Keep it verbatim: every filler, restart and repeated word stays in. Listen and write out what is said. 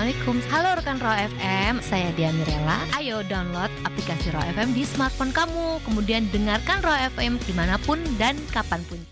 Assalamualaikum. Halo rekan Raw F M, saya Dia Mirella. Ayo download aplikasi Raw F M di smartphone kamu, kemudian dengarkan Raw F M dimanapun dan kapanpun.